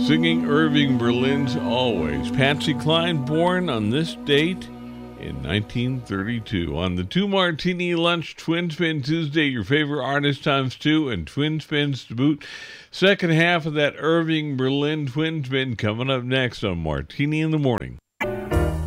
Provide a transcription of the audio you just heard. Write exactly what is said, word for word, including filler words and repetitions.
singing Irving Berlin's Always. Patsy Cline, born on this date in nineteen thirty-two. On the Two Martini Lunch Twin Spin Tuesday, your favorite artist times two and Twin Spins to boot. Second half of that Irving Berlin Twin Spin coming up next on Martini in the Morning.